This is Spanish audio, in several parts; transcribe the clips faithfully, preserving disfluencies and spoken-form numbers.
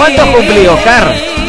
¿Cuántos cumplí, Oscar?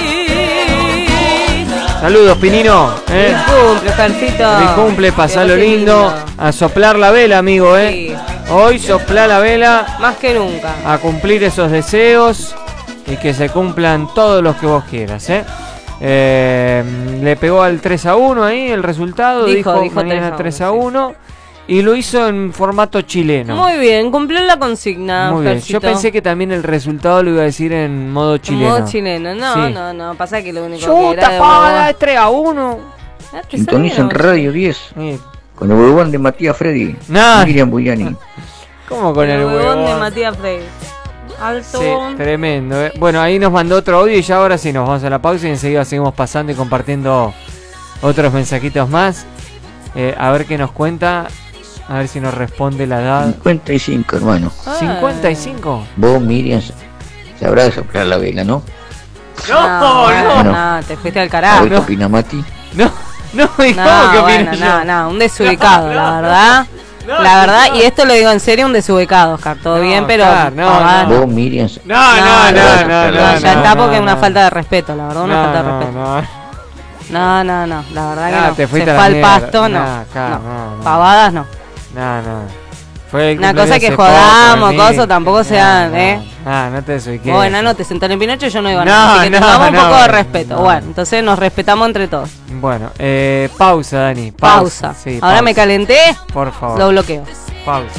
Saludos, Pinino. ¿eh? Mi cumple, Oscarcito. Mi cumple, pasalo lindo. A soplar la vela, amigo, ¿eh? Sí. Hoy soplar la vela. Más que nunca. A cumplir esos deseos y que se cumplan todos los que vos quieras, ¿eh? Eh, le pegó al tres a uno ahí el resultado, dijo, Dijo, dijo dijo mañana tres a uno y lo hizo en formato chileno. Muy bien, cumplió la consigna. Muy bien. Oscarcito. Yo pensé que también el resultado lo iba a decir en modo chileno. Modo chileno, no, Sí. no, no, pasa que lo único que Chuta, era de pa, Uruguay. es tres a uno. Ah, te Sintonizan sabía, Radio diez Sí. con el huevón de Matías Freddy. No. Miriam Buyani. ¿Cómo con el, el huevón de huevón? Matías Frey. Alto. Sí, tremendo. ¿eh? Bueno, ahí nos mandó otro audio y ya ahora sí nos vamos a la pausa y enseguida seguimos pasando y compartiendo otros mensajitos más. Eh, a ver qué nos cuenta. A ver si nos responde la edad. cincuenta y cinco, hermano. Ah. ¿cincuenta y cinco? Vos, Miriam, sabrás soplar la vela, ¿no? No, no, no. no, te fuiste al A carajo. ver qué opina Mati. No, no, ¿y No, cómo que bueno, opino no, yo? no, un desubicado, No, la no, verdad. no, la verdad, no. y esto lo digo en serio, un desubicado, Oscar. Todo No, bien, pero. Oscar, no, pavada, no. Vos, Miriam, No, no, no, no, no, no, ya no, está no, porque es una no. falta de respeto, la verdad, una No, falta de no, respeto. no. No, no, no, la verdad que No, no. te Se fuiste fue a la al mierda. pasto, no. No, acá, no. no, no. Pavadas no. No, no. Fue el Una cumpleaños cosa que hace jodamos, poco, cosas, Nick. tampoco No, sean, no. ¿eh? Ah, no te desubiqué. Vos, enano, te sentó en Pinocho y yo no iba a No, nada. Así que no, tengamos un no, poco de no. respeto. Bueno, entonces nos respetamos entre todos. Bueno, eh, pausa, Dani. Pausa. Sí, Ahora pausa. me calenté, Por favor. lo bloqueo. Pausa.